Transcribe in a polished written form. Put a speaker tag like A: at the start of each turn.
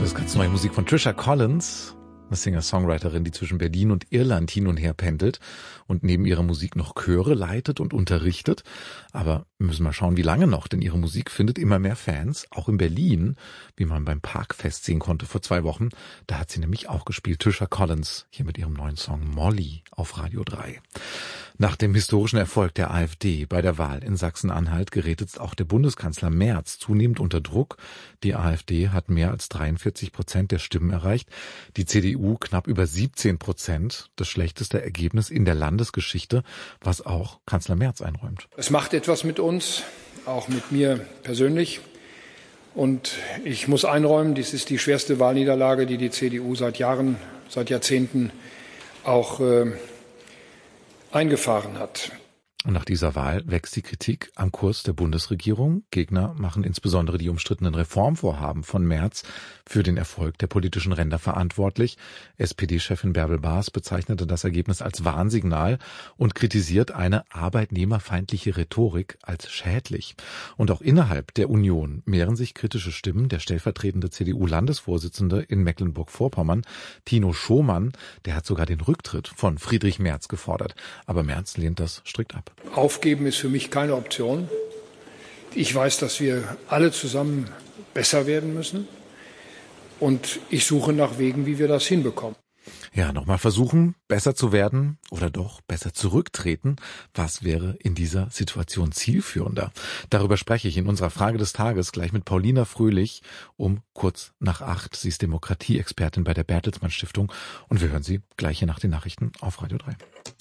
A: Das ist ganz neue Musik von Trisha Collins, eine Singer-Songwriterin, die zwischen Berlin und Irland hin und her pendelt und neben ihrer Musik noch Chöre leitet und unterrichtet. Aber wir müssen mal schauen, wie lange noch, denn ihre Musik findet immer mehr Fans, auch in Berlin, wie man beim Parkfest sehen konnte vor 2 Wochen. Da hat sie nämlich auch gespielt, Trisha Collins, hier mit ihrem neuen Song Molly auf Radio 3. Nach dem historischen Erfolg der AfD bei der Wahl in Sachsen-Anhalt gerät jetzt auch der Bundeskanzler Merz zunehmend unter Druck. Die AfD hat mehr als 43% der Stimmen erreicht, die CDU knapp über 17%, das schlechteste Ergebnis in der Landesgeschichte, was auch Kanzler Merz einräumt.
B: Es macht etwas mit uns, auch mit mir persönlich. Und ich muss einräumen, dies ist die schwerste Wahlniederlage, die die CDU seit Jahren, seit Jahrzehnten auch eingefahren hat.
A: Und nach dieser Wahl wächst die Kritik am Kurs der Bundesregierung. Gegner machen insbesondere die umstrittenen Reformvorhaben von Merz für den Erfolg der politischen Ränder verantwortlich. SPD-Chefin Bärbel Baas bezeichnete das Ergebnis als Warnsignal und kritisiert eine arbeitnehmerfeindliche Rhetorik als schädlich. Und auch innerhalb der Union mehren sich kritische Stimmen. Der stellvertretende CDU-Landesvorsitzende in Mecklenburg-Vorpommern, Tino Schomann, der hat sogar den Rücktritt von Friedrich Merz gefordert. Aber Merz lehnt das strikt ab.
B: Aufgeben ist für mich keine Option. Ich weiß, dass wir alle zusammen besser werden müssen. Und ich suche nach Wegen, wie wir das hinbekommen.
A: Ja, nochmal versuchen, besser zu werden oder doch besser zurücktreten. Was wäre in dieser Situation zielführender? Darüber spreche ich in unserer Frage des Tages gleich mit Paulina Fröhlich um kurz nach 8. Sie ist Demokratieexpertin bei der Bertelsmann Stiftung und wir hören sie gleich hier nach den Nachrichten auf Radio 3.